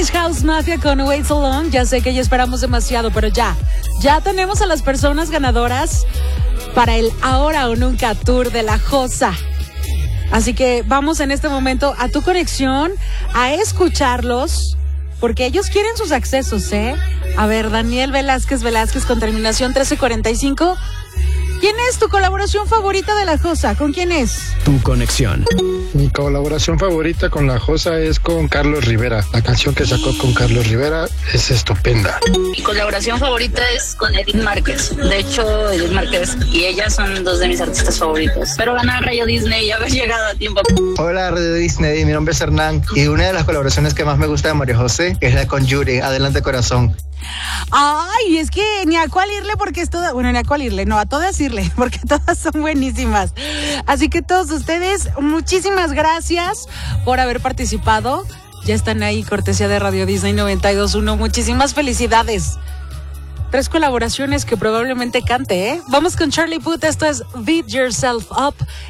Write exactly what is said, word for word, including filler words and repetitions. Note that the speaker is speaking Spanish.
Swedish House Mafia con Wait So Long. Ya sé que ya esperamos demasiado, pero ya, ya tenemos a las personas ganadoras para el Ahora o Nunca Tour de la Josa. Así que vamos en este momento a tu conexión a escucharlos, porque ellos quieren sus accesos, ¿eh? A ver, Daniel Velázquez Velázquez con terminación trece cuarenta y cinco. ¿Quién es tu colaboración favorita de la Josa? ¿Con quién es? Tu conexión. Mi colaboración favorita con la Josa es con Carlos Rivera. La canción que sacó con Carlos Rivera es estupenda. Mi colaboración favorita es con Edith Márquez. De hecho, Edith Márquez y ella son dos de mis artistas favoritos. Pero ganar Radio Disney y haber llegado a tiempo. Hola Radio Disney, mi nombre es Hernán y una de las colaboraciones que más me gusta de María José es la con Yuri. Adelante corazón. Ay, es que ni a cuál irle porque es toda, bueno, ni a cuál irle, no, a todas irle, porque todas son buenísimas. Así que todos ustedes, muchísimas gracias por haber participado. Ya están ahí, cortesía de Radio Disney noventa y dos punto uno. Muchísimas felicidades. Tres colaboraciones que probablemente cante, ¿eh? Vamos con Charlie Puth, esto es Beat Yourself Up